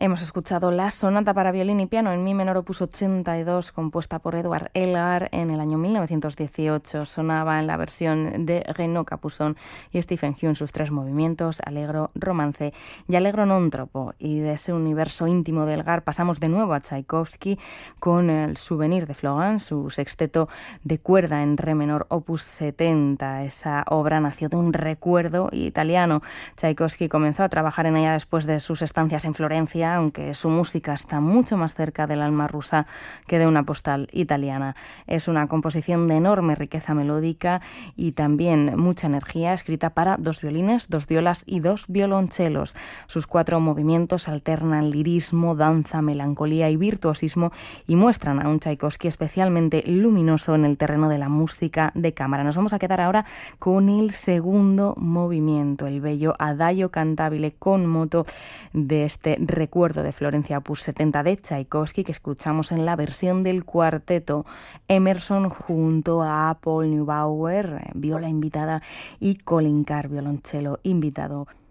Hemos escuchado la sonata para violín y piano en mi menor opus 82, compuesta por Edward Elgar en el año 1918. Sonaba en la versión de Renaud Capuçon y Stephen Hugh en sus 3 movimientos, Allegro, Romance y Allegro non troppo. Y de ese universo íntimo de Elgar pasamos de nuevo a Tchaikovsky con el Souvenir de Florence, su sexteto de cuerda en re menor opus 70. Esa obra nació de un recuerdo italiano. Tchaikovsky comenzó a trabajar en ella después de sus estancias en Florencia, aunque su música está mucho más cerca del alma rusa que de una postal italiana. Es una composición de enorme riqueza melódica y también mucha energía, escrita para 2 violines, 2 violas y 2 violonchelos. Sus 4 movimientos alternan lirismo, danza, melancolía y virtuosismo y muestran a un Tchaikovsky especialmente luminoso en el terreno de la música de cámara. Nos vamos a quedar ahora con el segundo movimiento, el bello Adagio cantabile con moto de este recuerdo de Florencia opus 70 de Tchaikovsky, que escuchamos en la versión del cuarteto Emerson junto a Paul Neubauer, viola invitada, y Colin Carr, violonchelo invitado.